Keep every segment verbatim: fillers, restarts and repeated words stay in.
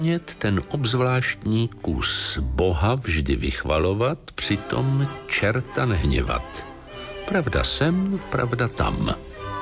ten obzvláštní kus Boha vždy vychvalovat, přitom čerta nehněvat. Pravda sem, pravda tam.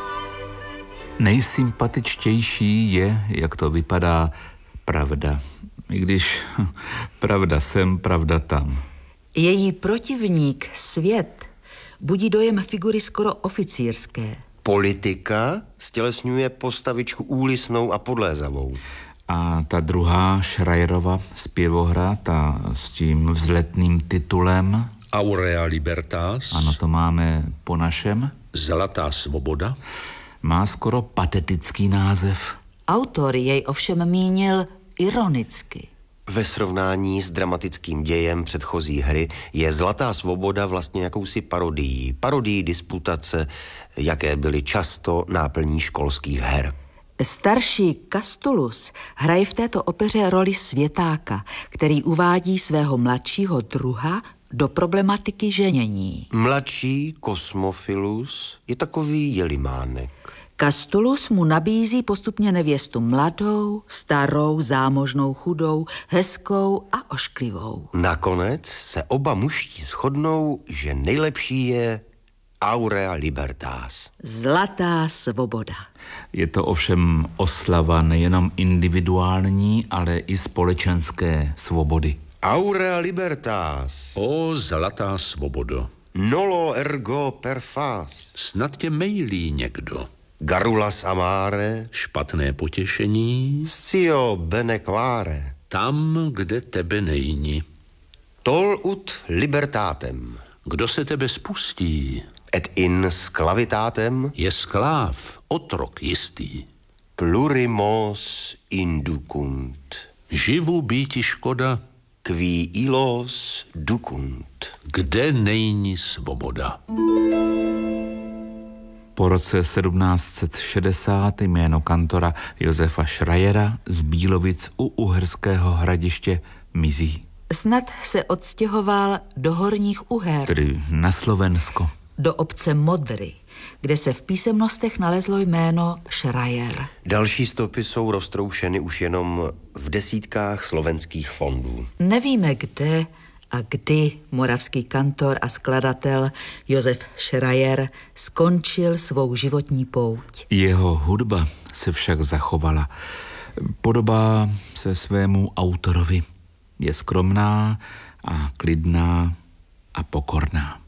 Nejsympatičtější je, jak to vypadá, pravda. I když pravda sem, pravda tam. Její protivník, svět, budí dojem figury skoro oficírské. Politika stělesňuje postavičku úlisnou a podlézavou. A ta druhá, Schreierova zpěvohra, ta s tím vzletným titulem. Aurea libertas. Ano, to máme po našem. Zlatá svoboda. Má skoro patetický název. Autor jej ovšem mínil ironicky. Ve srovnání s dramatickým dějem předchozí hry je Zlatá svoboda vlastně jakousi parodií. Parodií disputace, jaké byly často náplní školských her. Starší Castulus hraje v této opeře roli světáka, který uvádí svého mladšího druha do problematiky ženění. Mladší Kosmofilus je takový jelimánek. Castulus mu nabízí postupně nevěstu mladou, starou, zámožnou, chudou, hezkou a ošklivou. Nakonec se oba mužští shodnou, že nejlepší je Aurea libertas. Zlatá svoboda. Je to ovšem oslava nejenom individuální, ale i společenské svobody. Aurea libertas. O zlatá svobodo. Nolo ergo per fas. Snad tě mejlí někdo. Garulas amare. Špatné potěšení. Scio bene quare. Tam, kde tebe nejní. Tol ut libertatem. Kdo se tebe spustí? Et in sklavitatem. Je skláv, otrok jistý. Plurimos inducunt. Živu býti škoda. Qui ilos ducunt. Kde nejní svoboda? Po roce sedmnáct set šedesát jméno kantora Josefa Schreiera z Bílovic u Uherského Hradiště mizí. Snad se odstěhoval do Horních Uher. Tedy na Slovensko. Do obce Modry, kde se v písemnostech nalezlo jméno Schreier. Další stopy jsou roztroušeny už jenom v desítkách slovenských fondů. Nevíme kde a kdy moravský kantor a skladatel Josef Schreier skončil svou životní pouť. Jeho hudba se však zachovala. Podobá se svému autorovi. Je skromná a klidná a pokorná.